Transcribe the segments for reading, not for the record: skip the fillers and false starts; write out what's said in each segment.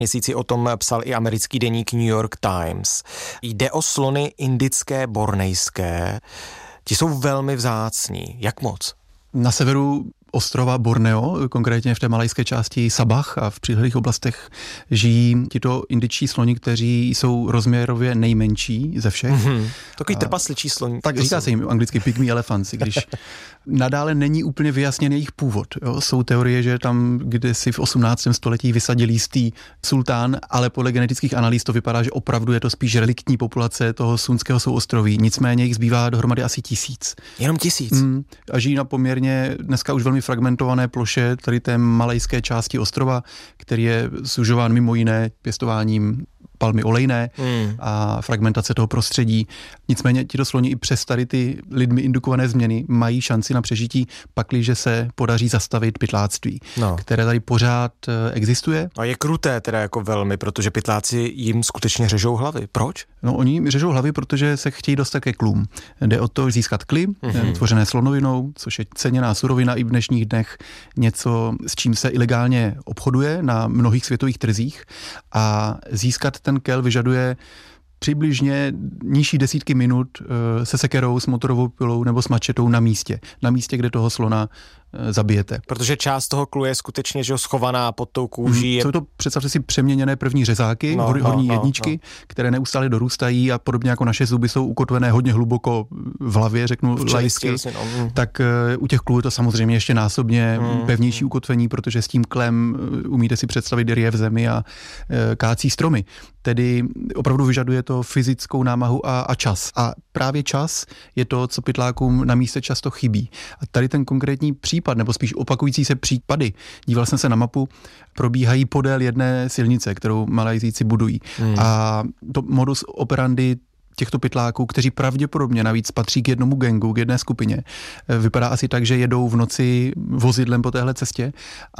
Měsíci o tom psal i americký deník New York Times. Jde o slony indické bornejské. Ti jsou velmi vzácní. Jak moc? Na severu ostrova Borneo, konkrétně v té malajské části Sabah a v přilehlých oblastech žijí tito indičtí sloni, kteří jsou rozměrově nejmenší ze všech. Takový trpasličí sloni. Tak říká se jim anglicky pygmy elephants, když nadále není úplně vyjasněn jejich původ. Jo. Jsou teorie, že tam kdysi v 18. století vysadil jistý sultán, ale podle genetických analýz to vypadá, že opravdu je to spíš reliktní populace toho Sunského souostroví. Nicméně jich zbývá dohromady asi 1000. Jenom 1000? A žijí na poměrně dneska už velmi fragmentované ploše tady té malajské části ostrova, který je sužován mimo jiné pěstováním palmy olejné a fragmentace toho prostředí. Nicméně tito sloni i přes tady ty lidmi indukované změny mají šanci na přežití, pakliže se podaří zastavit pytláctví, které tady pořád existuje. A je kruté teda jako velmi, protože pytláci jim skutečně řežou hlavy. Proč? No, oni jim řežou hlavy, protože se chtějí dostat ke klům. Jde o to získat kly, tvořené slonovinou, což je ceněná surovina i v dnešních dnech, něco, s čím se ilegálně obchoduje na mnohých světových trzích, a získat ten kel vyžaduje přibližně nižší desítky minut se sekerou, s motorovou pilou nebo s mačetou na místě, kde toho slona zabijete. Protože část toho klu je skutečně že schovaná pod tou kůží. Jsou to, představte si, přeměněné první řezáky, horní jedničky, které neustále dorůstají a podobně jako naše zuby jsou ukotvené hodně hluboko v hlavě, řeknu laicky, tak u těch klů je to samozřejmě ještě násobně pevnější ukotvení, protože s tím klem umíte si představit ryje v zemi a kácí stromy. Tedy opravdu vyžaduje to fyzickou námahu a čas. A právě čas je to, co pytlákům na místě často chybí. A tady ten konkrétní případ, nebo spíš opakující se případy, díval jsem se na mapu, probíhají podél jedné silnice, kterou Malajzíci budují. A to modus operandi těchto pytláků, kteří pravděpodobně navíc patří k jednomu gangu, k jedné skupině. Vypadá asi tak, že jedou v noci vozidlem po téhle cestě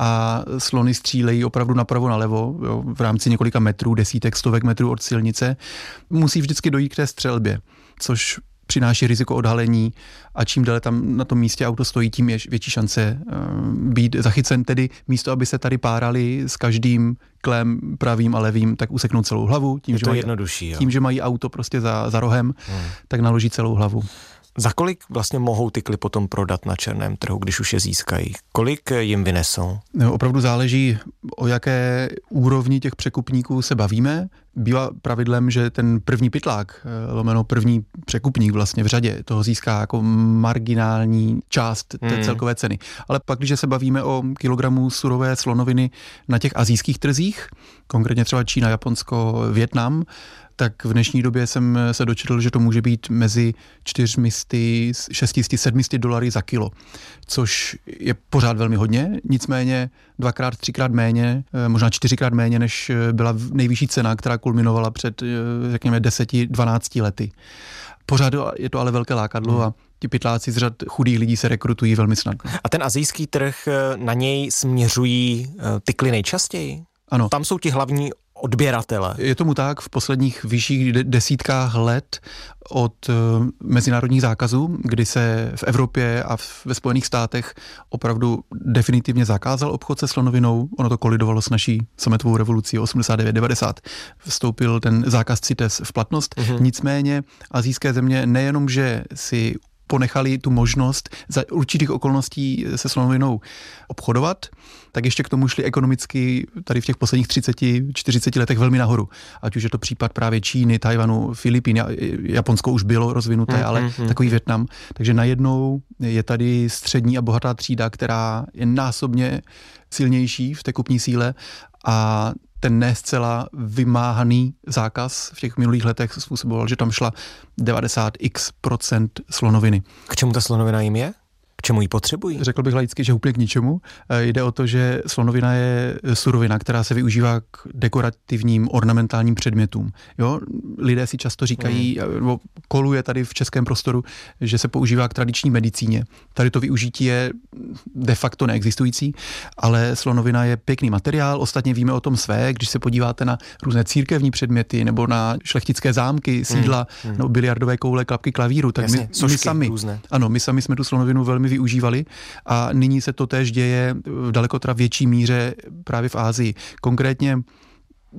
a slony střílejí opravdu napravo nalevo, jo, v rámci několika metrů, desítek, stovek metrů od silnice. Musí vždycky dojít k té střelbě, což přináší riziko odhalení a čím déle tam na tom místě auto stojí, tím je větší šance být zachycen. Tedy místo, aby se tady párali s každým klem pravým a levým, tak useknou celou hlavu. Tím, že mají auto prostě za rohem, tak naloží celou hlavu. Za kolik vlastně mohou ty kly potom prodat na černém trhu, když už je získají? Kolik jim vynesou? No, opravdu záleží, o jaké úrovni těch překupníků se bavíme. Bývá pravidlem, že ten první pytlák, lomeno první překupník vlastně v řadě, toho získá jako marginální část té celkové ceny. Ale pak, když se bavíme o kilogramu surové slonoviny na těch asijských trzích, konkrétně třeba Čína, Japonsko, Vietnam, tak v dnešní době jsem se dočetl, že to může být mezi 400, 600, 700 dolary za kilo, což je pořád velmi hodně, nicméně 2x, 3x méně, možná 4x méně, než byla nejvyšší cena, která kulminovala před, řekněme, 10-12 lety. Pořád je to ale velké lákadlo a ti pytláci z řad chudých lidí se rekrutují velmi snadno. A ten asijský trh, na něj směřují ty kly nejčastěji? Ano. Tam jsou ti hlavní odběratele. Je tomu tak v posledních vyšších desítkách let od mezinárodních zákazů, kdy se v Evropě a ve Spojených státech opravdu definitivně zakázal obchod se slonovinou. Ono to kolidovalo s naší sametovou revolucí 89-90. Vstoupil ten zákaz CITES v platnost. Nicméně asijské země nejenom, že si ponechali tu možnost za určitých okolností se slonovinou obchodovat, tak ještě k tomu šli ekonomicky tady v těch posledních 30-40 letech velmi nahoru. Ať už je to případ právě Číny, Tajvanu, Filipín, Japonsko už bylo rozvinuté, ale takový Vietnam. Takže najednou je tady střední a bohatá třída, která je násobně silnější v té kupní síle a ten ne zcela vymáhaný zákaz v těch minulých letech způsoboval, že tam šla 90% slonoviny. K čemu ta slonovina jim je? K čemu ji potřebují? Řekl bych laicky, že úplně k ničemu. Jde o to, že slonovina je surovina, která se využívá k dekorativním ornamentálním předmětům. Jo? Lidé si často říkají, nebo koluje tady v českém prostoru, že se používá k tradiční medicíně. Tady to využití je de facto neexistující, ale slonovina je pěkný materiál. Ostatně víme o tom své, když se podíváte na různé církevní předměty nebo na šlechtické zámky, sídla, nebo biliardové koule, klapky klavíru, tak jasně, my sami jsme tu slonovinu velmi využívali a nyní se to též děje v daleko větší míře právě v Asii. Konkrétně